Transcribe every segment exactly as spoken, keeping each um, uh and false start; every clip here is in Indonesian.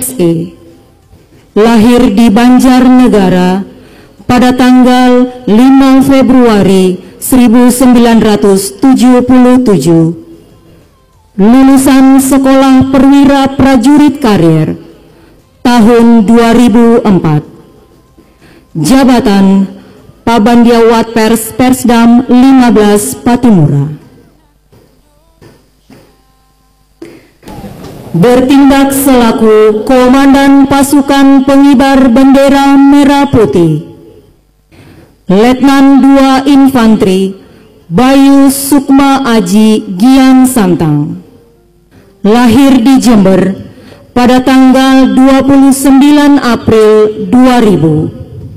S E. Lahir di Banjarnegara pada tanggal lima Februari seribu sembilan ratus tujuh puluh tujuh. Lulusan Sekolah Perwira Prajurit Karir tahun dua ribu empat. Jabatan Pabandiawat Pers Persdam lima belas Patimura. Bertindak selaku Komandan Pasukan Pengibar Bendera Merah Putih, Letnan dua Infanteri Bayu Sukma Aji Gian Santang. Lahir di Jember pada tanggal dua puluh sembilan April dua ribu.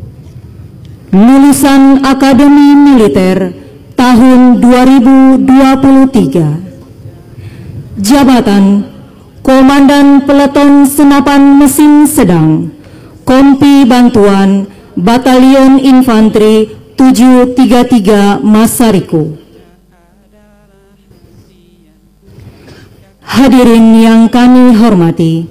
Lulusan Akademi Militer tahun dua ribu dua puluh tiga. Jabatan Komandan Peleton Senapan Mesin Sedang, Kompi Bantuan Batalion Infanteri tujuh tiga tiga Masariku. Hadirin yang kami hormati,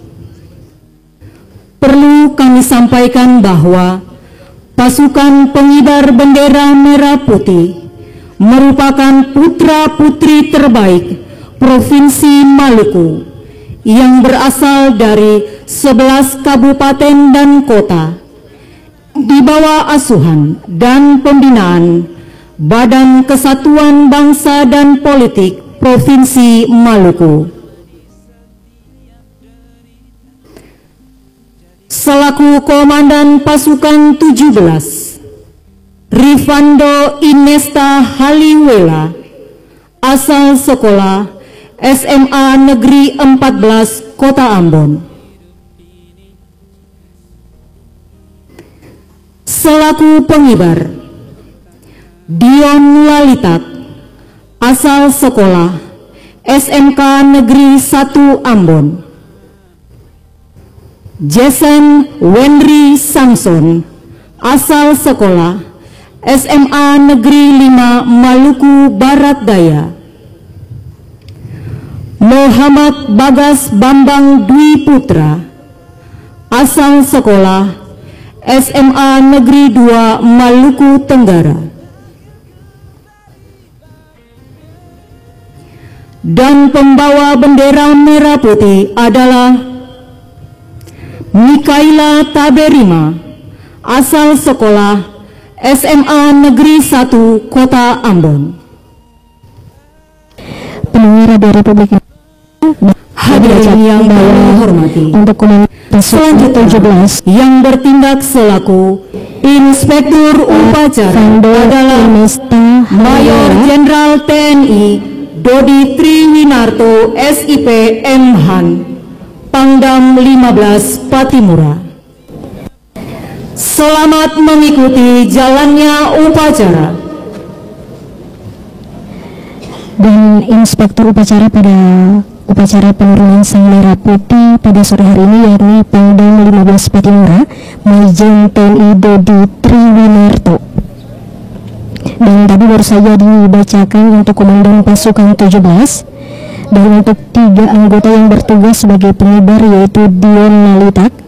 perlu kami sampaikan bahwa Pasukan Pengibar Bendera Merah Putih merupakan putra-putri terbaik Provinsi Maluku yang berasal dari sebelas kabupaten dan kota di bawah asuhan dan pembinaan Badan Kesatuan Bangsa dan Politik Provinsi Maluku. Selaku Komandan Pasukan tujuh belas, Rifando Inesta Haliwela, asal sekolah S M A Negeri empat belas Kota Ambon. Selaku pengibar, Dion Lalitat, asal sekolah S M K Negeri satu Ambon. Jason Wenry Samson, asal sekolah S M A Negeri lima Maluku Barat Daya. Muhammad Bagas Bambang Dwi Putra, asal sekolah S M A Negeri dua Maluku Tenggara. Dan pembawa bendera merah putih adalah Mikaela Taberima, asal sekolah S M A Negeri satu Kota Ambon. Pendengar Radio Republik Hadirin yang kami hormati, untuk Komandan selanjutnya tujuh belas yang bertindak selaku Inspektur Upacara adalah Mayor Jenderal T N I Dodi Triwinarto S I P M Han, Pangdam lima belas Patimura. Selamat mengikuti jalannya upacara. Dan Inspektur Upacara pada upacara penurunan Sang Merah Putih pada sore hari ini yakni Pangdam lima belas Patimura, Majen T N I Dodi Triwinarto. Dan tadi baru saja dibacakan untuk Komandan Pasukan tujuh belas, dan untuk tiga anggota yang bertugas sebagai pengibar yaitu Dion Lalitat,